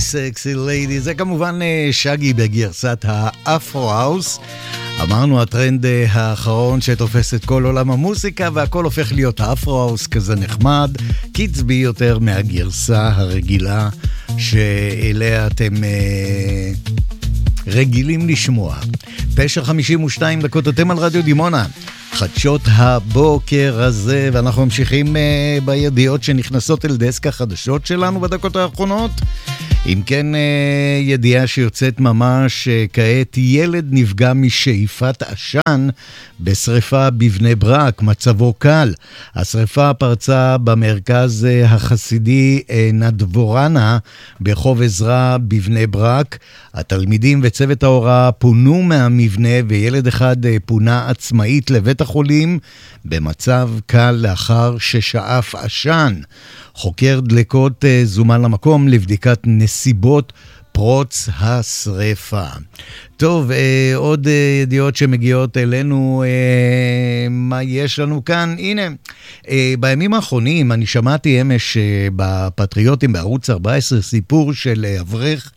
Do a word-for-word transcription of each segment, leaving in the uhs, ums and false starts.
סקסי ליידי, זה כמובן שגי בגרסת האפרו-האוס. אמרנו הטרנד האחרון שתופס את כל עולם המוסיקה, והכל הופך להיות האפרו-האוס כזה נחמד, קצבי יותר מהגרסה הרגילה שאליה אתם אה, רגילים לשמוע. תשע חמישים ושתיים דקות, אתם על רדיו דימונה, חדשות הבוקר הזה, ואנחנו ממשיכים uh, בידיעות שנכנסות אל דסק החדשות שלנו בדקות האחרונות. אם כן, uh, ידיעה שיוצאת ממש uh, כעת, ילד נפגע משאיפת עשן בשריפה בבני ברק, מצבו קל. השריפה פרצה במרכז uh, החסידי uh, נדבורנה ברחוב עזרא בבני ברק. התלמידים וצוות ההוראה פונו מהמבנה, וילד אחד uh, פונה עצמאית לבית החולים במצב קל לאחר ששאף עשן. חוקר דלקות uh, זומן למקום לבדיקת נסיבות פרוץ השריפה. טוב, אה, עוד אה, ידיעות שמגיעות אלינו, אה, מה יש לנו כאן? הנה, אה, בימים האחרונים אני שמעתי אמש אה, בפטריוטים בערוץ ארבע עשרה סיפור של אה, אברך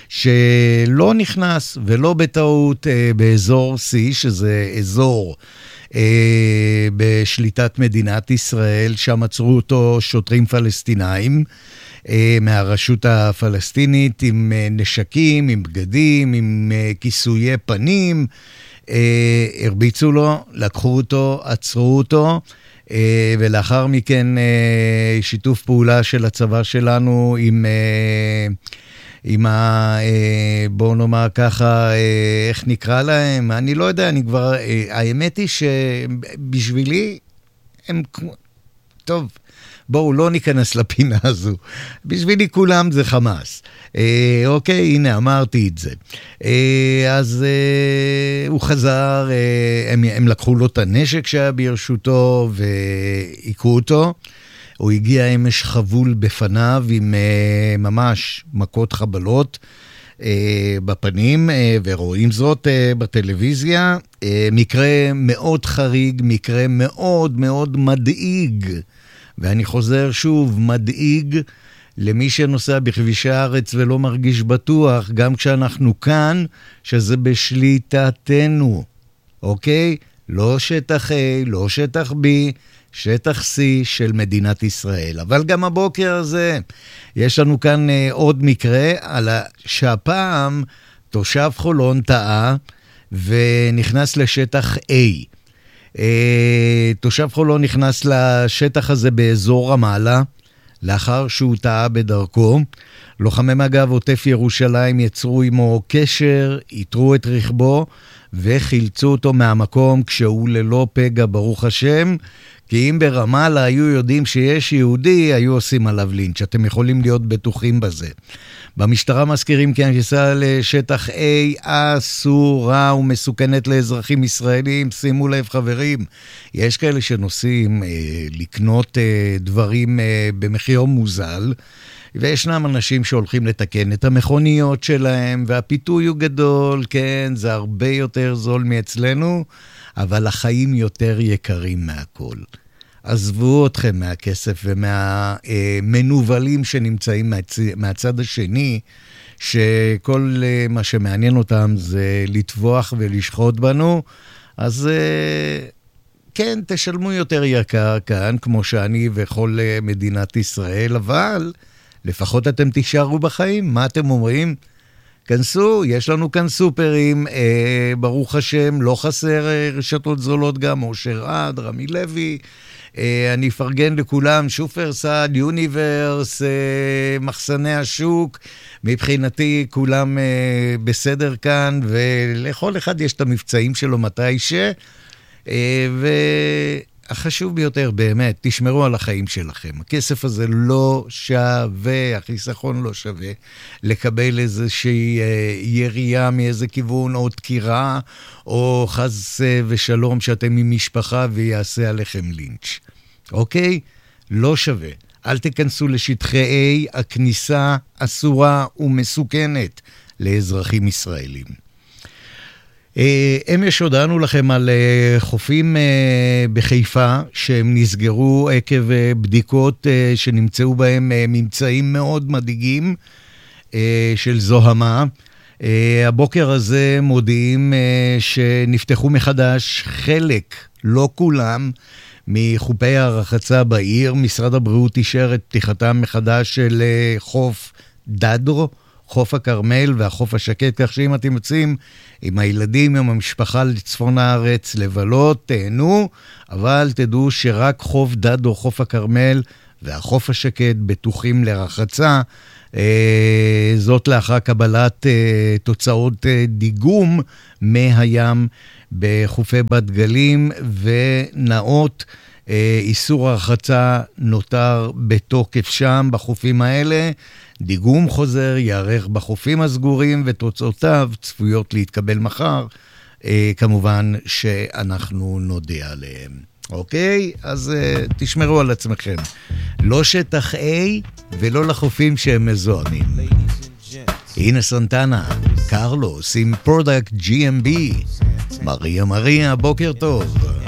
שלא נכנס ולא בטעות אה, באזור C, שזה אזור אה, בשליטת מדינת ישראל, שם עצרו אותו שוטרים פלסטינאים, מהרשות הפלסטינית, עם נשקים, עם בגדים, עם כיסויי פנים, הרביצו לו, לקחו אותו, עצרו אותו, ולאחר מכן שיתוף פעולה של הצבא שלנו עם, עם ה... בואו נאמר ככה, איך נקרא להם? אני לא יודע, אני כבר... האמת היא שבשבילי הם... טוב, בואו לא ניכנס לפינה הזו. בשבילי כולם זה חמאס. אה, אוקיי, הנה אמרתי את זה. אה, אז אה, הוא חזר, אה, הם, הם לקחו לו את הנשק שהיה ברשותו ועיקו אותו. הוא הגיע אמש חבול בפניו עם אה, ממש מכות חבלות אה, בפנים, אה, ורואים זאת אה, בטלוויזיה. אה, מקרה מאוד חריג, מקרה מאוד מאוד מדאיג. ואני חוזר שוב, מדאיג למי שנוסע בכבישי הארץ ולא מרגיש בטוח, גם כשאנחנו כאן, שזה בשליטתנו, אוקיי? לא שטח A, לא שטח B, שטח C של מדינת ישראל. אבל גם הבוקר הזה, יש לנו כאן אה, עוד מקרה, על שהפעם תושב חולון טעה ונכנס לשטח A. Uh, תושב חולון נכנס לשטח הזה באזור רמאללה, לאחר שהוא טעה בדרכו. לוחמי מג"ב עוטף ירושלים יצרו עמו קשר, יתרו את רכבו, וחילצו אותו מהמקום כשהוא ללא פגע, ברוך השם, כי אם ברמאללה היו יודעים שיש יהודי, היו עושים עליו לינץ'. אתם יכולים להיות בטוחים בזה. במשטרה מזכירים כי הכניסה לשטח A אסורה ומסוכנת לאזרחים ישראלים. שימו לב חברים, יש כאלה שנוסעים אה, לקנות אה, דברים אה, במחיר מוזל, וישנם אנשים שהולכים לתקן את המכוניות שלהם, והפיתוי הוא גדול, כן, זה הרבה יותר זול מאצלנו, אבל החיים יותר יקרים מהכל. עזבו אתכם מהכסף ומהמנובלים שנמצאים מהצ... מהצד השני, שכל מה שמעניין אותם זה לטבוח ולשחוט בנו, אז כן, תשלמו יותר יקר כאן, כמו שאני וכל מדינת ישראל, אבל לפחות אתם תישארו בחיים. מה אתם אומרים? כנסו, יש לנו כאן סופרים, אה, ברוך השם, לא חסר אה, רשתות זולות גם, אושר עד, רמי לוי, אה, אני אפרגן לכולם, שופרסל, יוניברס, אה, מחסני השוק, מבחינתי כולם אה, בסדר כאן, ולכל אחד יש את המבצעים שלו מתי ש... אה, ו... החשוב ביותר באמת, תשמרו על החיים שלכם. הכסף הזה לא שווה, החיסכון לא שווה, לקבל איזושהי ירייה מאיזה כיוון, או דקירה, או חס ושלום שאתם עם משפחה ויעשה עליכם לינץ'. אוקיי? לא שווה. אל תכנסו לשטחי A, הכניסה אסורה ומסוכנת לאזרחים ישראלים. אמש הודענו לכם על חופים בחיפה שהם נסגרו עקב בדיקות שנמצאו בהם ממצאים מאוד מדאיגים. של זוהמה. הבוקר הזה מודיעים שנפתחו מחדש חלק, לא כולם, מחופי הרחצה בעיר. משרד הבריאות אישר את פתיחתם מחדש של חוף דדרו, חוף הכרמל והחוף השקט, כך שאם אתם יוצאים עם הילדים, עם המשפחה לצפון הארץ לבלות, תהנו, אבל תדעו שרק חוף דדרו, חוף הכרמל והחוף השקט בטוחים לרחצה, זאת לאחר קבלת תוצאות דיגום מהים בחופי בת גלים ונאות. איסור הרחצה נותר בתוקף שם בחופים האלה. דיגום חוזר יערך בחופים הסגורים ותוצאותיו צפויות להתקבל מחר. כמובן שאנחנו נודיע עליהם. אוקיי? אז תשמרו על עצמכם. לא שטח A ולא לחופים שהם מזוהמים. הנה סנטנה, קרלוס עם פרודקט ג'י אם בי. מריה מריה, בוקר טוב.